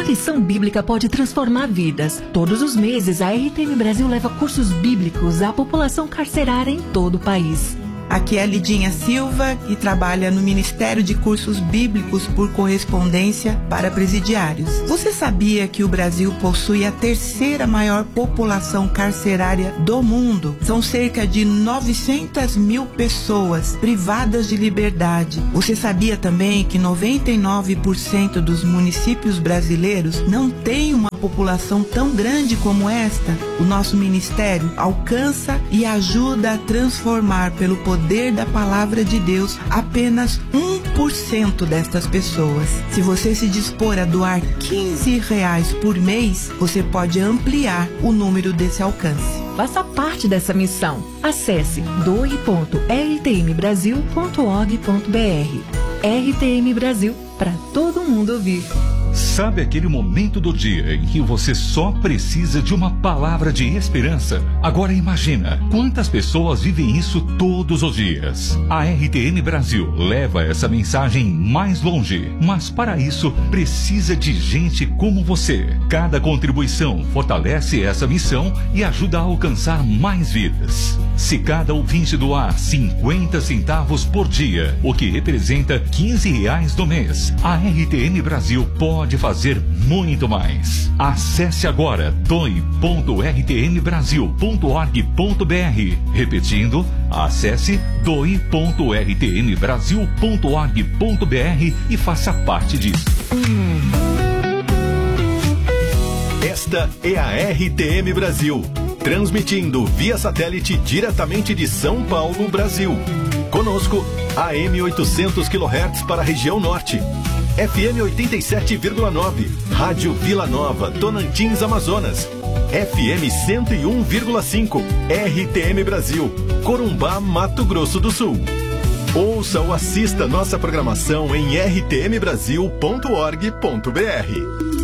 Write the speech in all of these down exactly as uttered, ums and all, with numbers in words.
lição bíblica pode transformar vidas. Todos os meses, a R T M Brasil leva cursos bíblicos à população carcerária em todo o país. Aqui é a Lidinha Silva e trabalha no Ministério de Cursos Bíblicos por Correspondência para Presidiários. Você sabia que o Brasil possui a terceira maior população carcerária do mundo? São cerca de novecentas mil pessoas privadas de liberdade. Você sabia também que noventa e nove por cento dos municípios brasileiros não têm uma população tão grande como esta? O nosso ministério alcança e ajuda a transformar pelo poder poder da palavra de Deus apenas um por cento destas pessoas. Se você se dispor a doar quinze reais por mês, você pode ampliar o número desse alcance. Faça parte dessa missão. Acesse doe ponto r t m brasil ponto org ponto b r. R T M Brasil, para todo mundo ouvir. Sabe aquele momento do dia em que você só precisa de uma palavra de esperança? Agora imagina quantas pessoas vivem isso todos os dias. A R T M Brasil leva essa mensagem mais longe, mas para isso precisa de gente como você. Cada contribuição fortalece essa missão e ajuda a alcançar mais vidas. Se cada ouvinte doar cinquenta centavos por dia, o que representa quinze reais do mês, a R T M Brasil pode Pode fazer muito mais. Acesse agora doe ponto r t m brasil ponto org ponto b r. Repetindo, acesse doe ponto r t m brasil ponto org ponto b r e faça parte disso. Esta é a R T M Brasil, transmitindo via satélite diretamente de São Paulo, Brasil. Conosco, A M oitocentos quilohertz para a região norte. F M oitenta e sete vírgula nove, Rádio Vila Nova, Tocantins, Amazonas. F M cento e um vírgula cinco, R T M Brasil, Corumbá, Mato Grosso do Sul. Ouça ou assista nossa programação em r t m brasil ponto org ponto b r.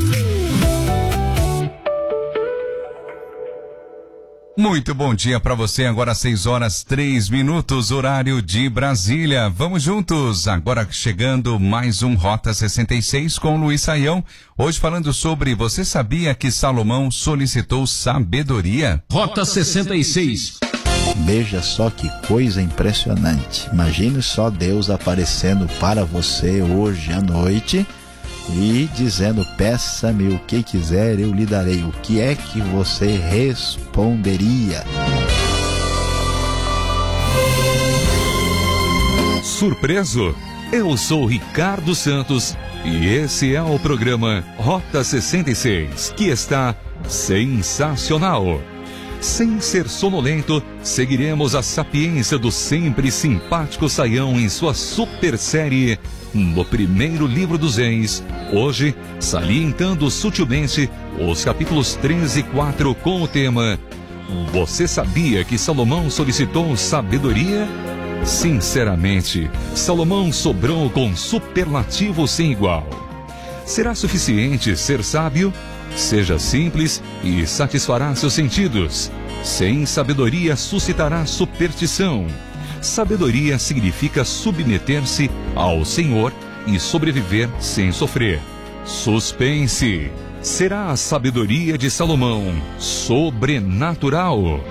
Muito bom dia para você, agora seis horas três minutos, horário de Brasília. Vamos juntos, agora chegando mais um Rota sessenta e seis com Luiz Saião. Hoje falando sobre, você sabia que Salomão solicitou sabedoria? Rota sessenta e seis. Veja só que coisa impressionante. Imagine só Deus aparecendo para você hoje à noite e dizendo: peça-me o que quiser, eu lhe darei. O que é que você responderia? Surpreso? Eu sou Ricardo Santos e esse é o programa Rota sessenta e seis, que está sensacional. Sem ser sonolento, seguiremos a sapiência do sempre simpático Saião em sua super série No Primeiro Livro dos Reis, hoje salientando sutilmente os capítulos três e quatro com o tema: Você sabia que Salomão solicitou sabedoria? Sinceramente, Salomão sobrou com superlativo sem igual. Será suficiente ser sábio? Seja simples e satisfará seus sentidos. Sem sabedoria suscitará superstição. Sabedoria significa submeter-se ao Senhor e sobreviver sem sofrer. Suspense. Será a sabedoria de Salomão sobrenatural?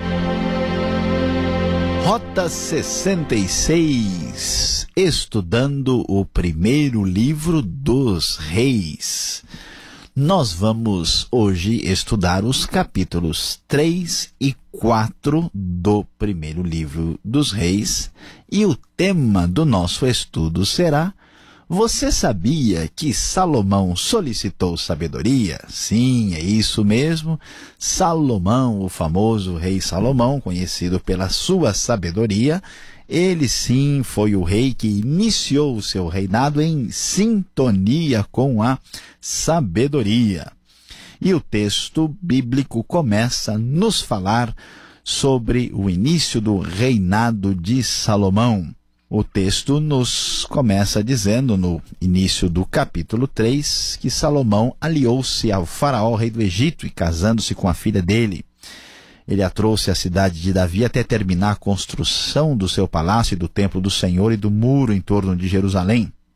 Rota sessenta e seis, estudando o primeiro livro dos reis. Nós vamos hoje estudar os capítulos três e quatro do primeiro livro dos reis, e o tema do nosso estudo será: Você sabia que Salomão solicitou sabedoria? Sim, é isso mesmo. Salomão, o famoso rei Salomão, conhecido pela sua sabedoria, ele sim foi o rei que iniciou o seu reinado em sintonia com a sabedoria. E o texto bíblico começa a nos falar sobre o início do reinado de Salomão. O texto nos começa dizendo, no início do capítulo três, que Salomão aliou-se ao faraó, rei do Egito, e casando-se com a filha dele. Ele a trouxe à cidade de Davi até terminar a construção do seu palácio e do templo do Senhor e do muro em torno de Jerusalém.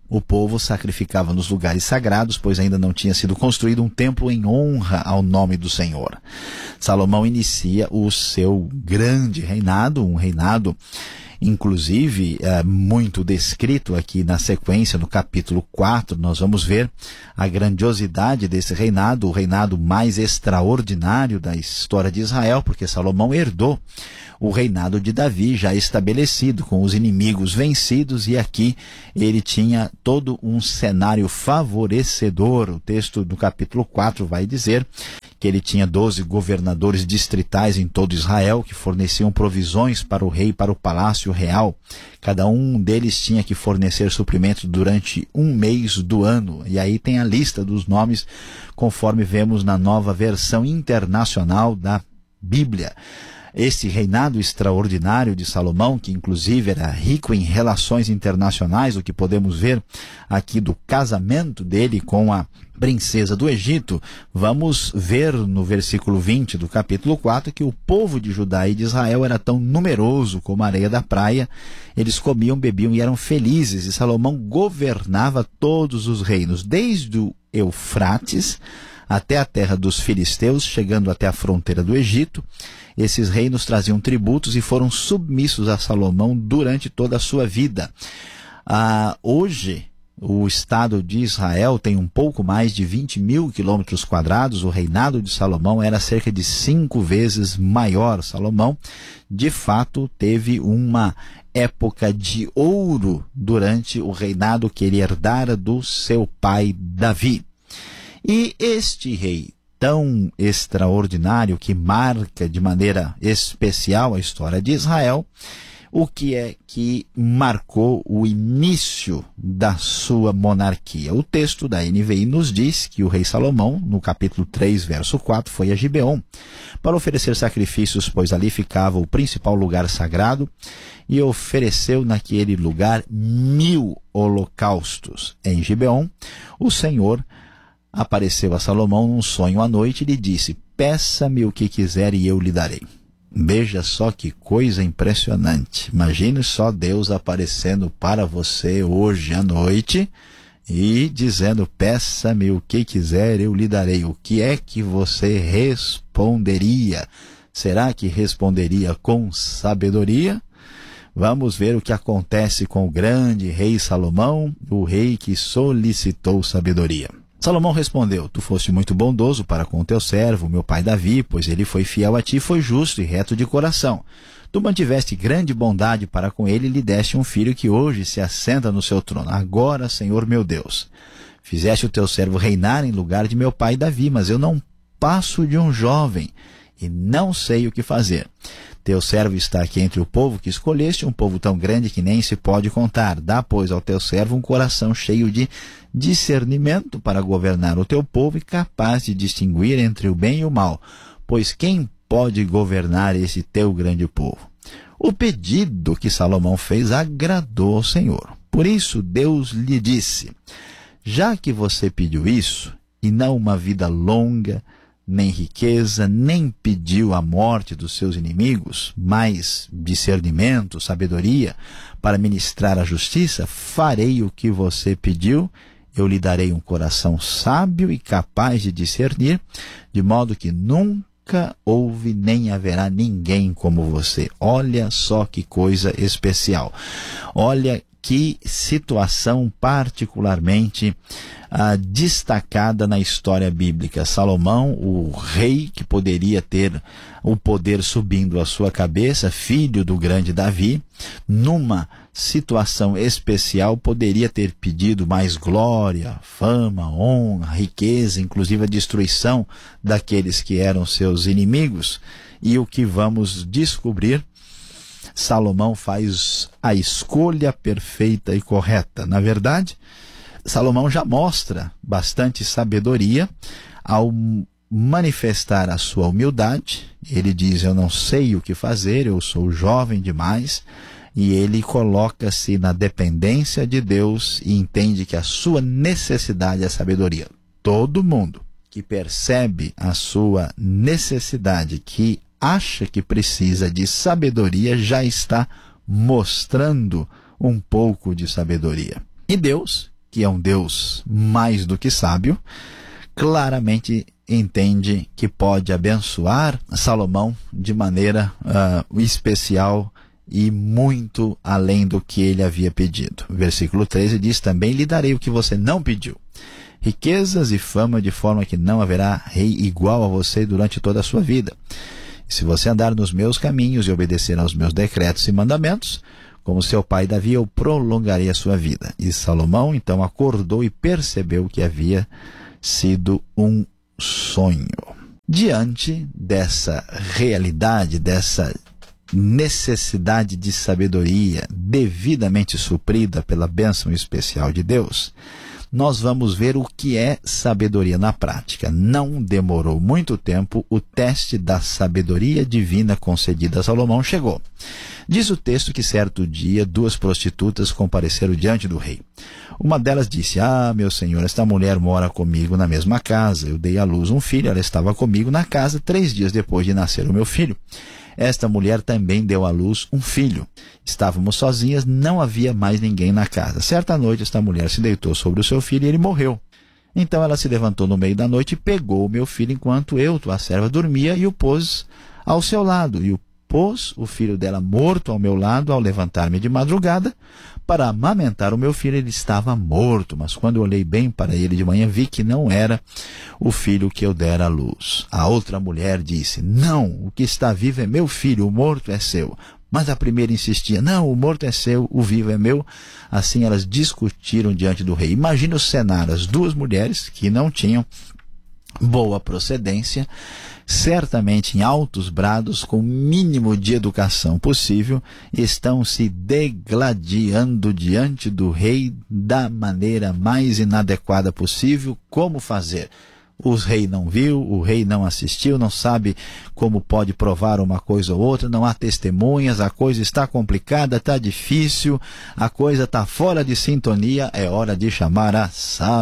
O povo sacrificava nos lugares sagrados, pois ainda não tinha sido construído um templo em honra ao nome do Senhor. Salomão inicia o seu grande reinado, um reinado inclusive é, muito descrito aqui na sequência, no capítulo quatro, nós vamos ver a grandiosidade desse reinado, o reinado mais extraordinário da história de Israel, porque Salomão herdou o reinado de Davi já estabelecido, com os inimigos vencidos, e aqui ele tinha todo um cenário favorecedor. O texto do capítulo quatro vai dizer que ele tinha doze governadores distritais em todo Israel, que forneciam provisões para o rei e para o palácio real. Cada um deles tinha que fornecer suprimentos durante um mês do ano. E aí tem a lista dos nomes, conforme vemos na nova versão internacional da Bíblia. Esse reinado extraordinário de Salomão, que inclusive era rico em relações internacionais, o que podemos ver aqui do casamento dele com a princesa do Egito, vamos ver no versículo vinte do capítulo quatro que o povo de Judá e de Israel era tão numeroso como a areia da praia. Eles comiam, bebiam e eram felizes, e Salomão governava todos os reinos, desde o Eufrates até a terra dos filisteus, chegando até a fronteira do Egito. Esses reinos traziam tributos e foram submissos a Salomão durante toda a sua vida. Ah, hoje, o Estado de Israel tem um pouco mais de vinte mil quilômetros quadrados. O reinado de Salomão era cerca de cinco vezes maior. Salomão, de fato, teve uma época de ouro durante o reinado que ele herdara do seu pai Davi. E este rei tão extraordinário, que marca de maneira especial a história de Israel, o que é que marcou o início da sua monarquia? O texto da N V I nos diz que o rei Salomão, no capítulo três, verso quatro, foi a Gibeon para oferecer sacrifícios, pois ali ficava o principal lugar sagrado, e ofereceu naquele lugar mil holocaustos. Em Gibeon, o Senhor apareceu a Salomão num sonho à noite e lhe disse: peça-me o que quiser e eu lhe darei. Veja só que coisa impressionante. Imagine só Deus aparecendo para você hoje à noite e dizendo: peça-me o que quiser, eu lhe darei. O que é que você responderia? Será que responderia com sabedoria? Vamos ver o que acontece com o grande rei Salomão, o rei que solicitou sabedoria. Salomão respondeu: tu foste muito bondoso para com o teu servo, meu pai Davi, pois ele foi fiel a ti, foi justo e reto de coração. Tu mantiveste grande bondade para com ele e lhe deste um filho que hoje se assenta no seu trono. Agora, Senhor meu Deus, fizeste o teu servo reinar em lugar de meu pai Davi, mas eu não passo de um jovem e não sei o que fazer. Teu servo está aqui entre o povo que escolheste, um povo tão grande que nem se pode contar. Dá, pois, ao teu servo um coração cheio de discernimento para governar o teu povo e capaz de distinguir entre o bem e o mal. Pois quem pode governar esse teu grande povo? O pedido que Salomão fez agradou ao Senhor. Por isso Deus lhe disse: já que você pediu isso, e não uma vida longa, nem riqueza, nem pediu a morte dos seus inimigos, mas discernimento, sabedoria, para ministrar a justiça, farei o que você pediu, eu lhe darei um coração sábio e capaz de discernir, de modo que nunca houve nem haverá ninguém como você. Olha só que coisa especial. Olha que situação particularmente ah, destacada na história bíblica. Salomão, o rei que poderia ter o poder subindo à sua cabeça, filho do grande Davi, numa situação especial poderia ter pedido mais glória, fama, honra, riqueza, inclusive a destruição daqueles que eram seus inimigos. E o que vamos descobrir? Salomão faz a escolha perfeita e correta. Na verdade, Salomão já mostra bastante sabedoria ao manifestar a sua humildade. Ele diz: eu não sei o que fazer, eu sou jovem demais. E ele coloca-se na dependência de Deus e entende que a sua necessidade é sabedoria. Todo mundo que percebe a sua necessidade, que acha que precisa de sabedoria, já está mostrando um pouco de sabedoria. E Deus, que é um Deus mais do que sábio, claramente entende que pode abençoar Salomão de maneira uh, especial e muito além do que ele havia pedido. Versículo treze diz: também lhe darei o que você não pediu, riquezas e fama, de forma que não haverá rei igual a você durante toda a sua vida. E se você andar nos meus caminhos e obedecer aos meus decretos e mandamentos, como seu pai Davi, eu prolongarei a sua vida. E Salomão então acordou e percebeu que havia sido um sonho. Diante dessa realidade, dessa necessidade de sabedoria devidamente suprida pela bênção especial de Deus, nós vamos ver o que é sabedoria na prática. Não demorou muito tempo, o teste da sabedoria divina concedida a Salomão chegou. Diz o texto que certo dia duas prostitutas compareceram diante do rei. Uma delas disse: ah, meu senhor, esta mulher mora comigo na mesma casa. Eu dei à luz um filho, ela estava comigo na casa três dias depois de nascer o meu filho. Esta mulher também deu à luz um filho. Estávamos sozinhas, não havia mais ninguém na casa. Certa noite, esta mulher se deitou sobre o seu filho e ele morreu. Então ela se levantou no meio da noite e pegou o meu filho enquanto eu, tua serva, dormia, e o pôs ao seu lado. E o pôs o filho dela morto ao meu lado ao levantar-me de madrugada para amamentar o meu filho. Ele estava morto, mas quando eu olhei bem para ele de manhã, vi que não era o filho que eu dera à luz. A outra mulher disse: não, o que está vivo é meu filho, o morto é seu. Mas a primeira insistia: não, o morto é seu, o vivo é meu. Assim elas discutiram diante do rei. Imagina o cenário: as duas mulheres que não tinham boa procedência, certamente em altos brados, com o mínimo de educação possível, estão se degladiando diante do rei da maneira mais inadequada possível. Como fazer? O rei não viu, o rei não assistiu, não sabe como pode provar uma coisa ou outra, não há testemunhas, a coisa está complicada, está difícil, a coisa está fora de sintonia. É hora de chamar a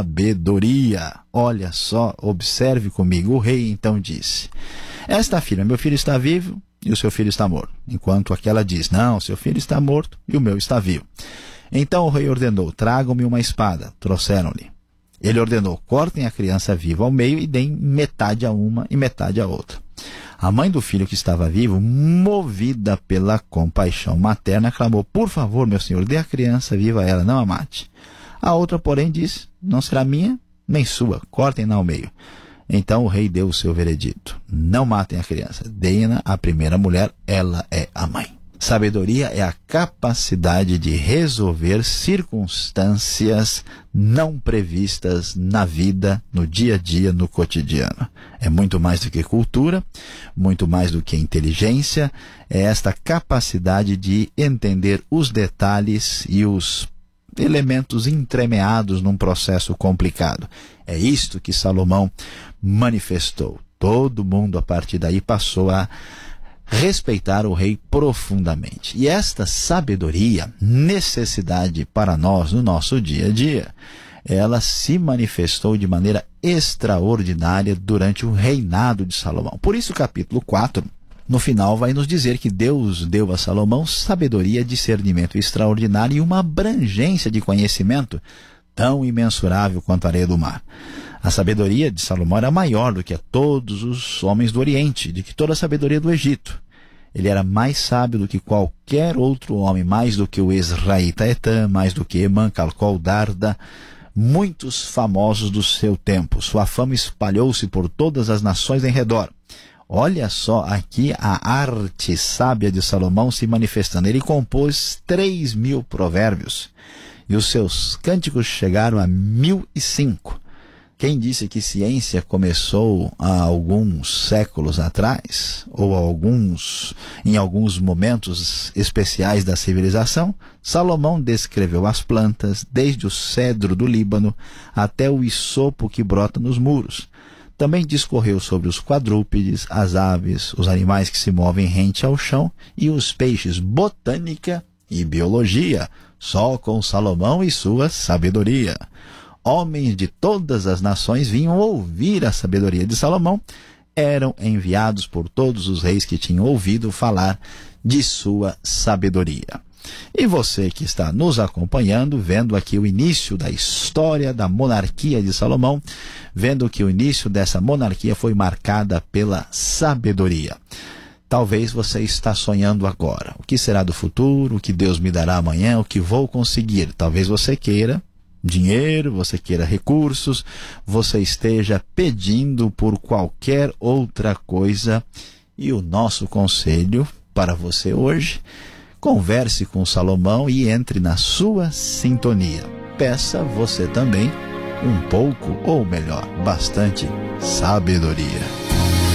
sabedoria. Olha só, observe comigo. O rei então disse: esta filha, meu filho está vivo e o seu filho está morto. Enquanto aquela diz: não, seu filho está morto e o meu está vivo. Então o rei ordenou: tragam-me uma espada. Trouxeram-lhe. Ele ordenou: cortem a criança viva ao meio e deem metade a uma e metade a outra. A mãe do filho que estava vivo, movida pela compaixão materna, clamou: por favor, meu senhor, dê a criança viva a ela, não a mate. A outra, porém, disse: não será minha nem sua, cortem-na ao meio. Então o rei deu o seu veredito: não matem a criança, deem-na à primeira mulher, ela é a mãe. Sabedoria é a capacidade de resolver circunstâncias não previstas na vida, no dia a dia, no cotidiano. É muito mais do que cultura, muito mais do que inteligência, é esta capacidade de entender os detalhes e os elementos entremeados num processo complicado. É isto que Salomão manifestou. Todo mundo, a partir daí, passou a respeitar o rei profundamente. E esta sabedoria, necessidade para nós no nosso dia a dia, ela se manifestou de maneira extraordinária durante o reinado de Salomão. Por isso o capítulo quatro, no final, vai nos dizer que Deus deu a Salomão sabedoria, discernimento extraordinário e uma abrangência de conhecimento tão imensurável quanto a areia do mar. A sabedoria de Salomão era maior do que a todos os homens do Oriente, de que toda a sabedoria do Egito. Ele era mais sábio do que qualquer outro homem, mais do que o Esraíta Etã, mais do que Emã, Calcol, Darda, muitos famosos do seu tempo. Sua fama espalhou-se por todas as nações em redor. Olha só aqui a arte sábia de Salomão se manifestando. Ele compôs três mil provérbios e os seus cânticos chegaram a mil e cinco. Quem disse que ciência começou há alguns séculos atrás, ou alguns, em alguns momentos especiais da civilização? Salomão descreveu as plantas, desde o cedro do Líbano até o isopo que brota nos muros. Também discorreu sobre os quadrúpedes, as aves, os animais que se movem rente ao chão e os peixes, botânica e biologia, só com Salomão e sua sabedoria. Homens de todas as nações vinham ouvir a sabedoria de Salomão, eram enviados por todos os reis que tinham ouvido falar de sua sabedoria. E você que está nos acompanhando, vendo aqui o início da história da monarquia de Salomão, vendo que o início dessa monarquia foi marcada pela sabedoria. Talvez você está sonhando agora. O que será do futuro? O que Deus me dará amanhã? O que vou conseguir? Talvez você queira dinheiro, você queira recursos, você esteja pedindo por qualquer outra coisa. E o nosso conselho para você hoje: converse com Salomão e entre na sua sintonia. Peça você também um pouco, ou melhor, bastante sabedoria.